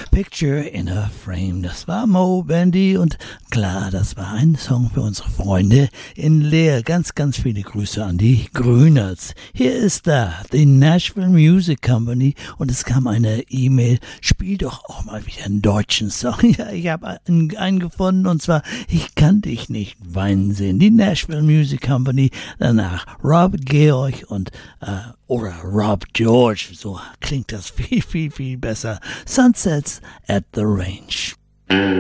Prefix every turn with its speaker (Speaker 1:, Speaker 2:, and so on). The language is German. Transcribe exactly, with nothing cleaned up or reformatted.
Speaker 1: Picture in a Frame. Das war Moe Bandy und klar, das war ein Song für unsere Freunde in Leer. Ganz, ganz viele Grüße an die Grünerts. Hier ist da die Nashville Music Company und es kam eine E-Mail. Spiel doch auch mal wieder einen deutschen Song. Ja, ich habe einen, einen gefunden und zwar Ich kann dich nicht weinen sehen. Die Nashville Music Company. Danach Rob Georg und äh, oder Rob George. So klingt das viel, viel, viel besser. Sunsets at the Range.